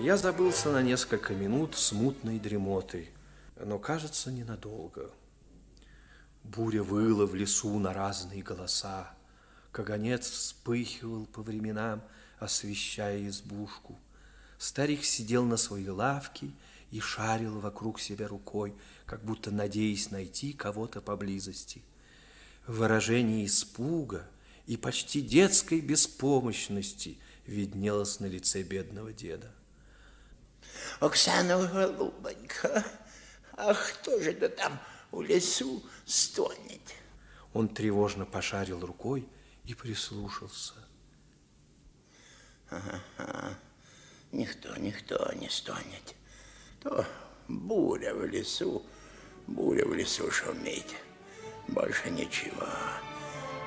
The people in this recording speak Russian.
Я забылся на несколько минут смутной дремотой, но, кажется, ненадолго. Буря выла в лесу на разные голоса. Каганец вспыхивал по временам, освещая избушку. Старик сидел на своей лавке и шарил вокруг себя рукой, как будто надеясь найти кого-то поблизости. Выражение испуга и почти детской беспомощности виднелось на лице бедного деда. Оксана, голубонька, а кто же это там в лесу стонет? Он тревожно пошарил рукой и прислушался. Ага, никто не стонет. То буря в лесу шумит. Больше ничего.